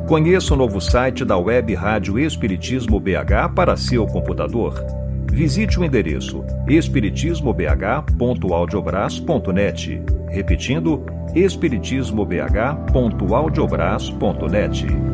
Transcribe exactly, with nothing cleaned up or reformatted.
Conheça o novo site da Web Rádio Espiritismo B H para seu computador. Visite o endereço espiritismo b h ponto audiobras ponto net. Repetindo, espiritismo b h ponto audiobras ponto net.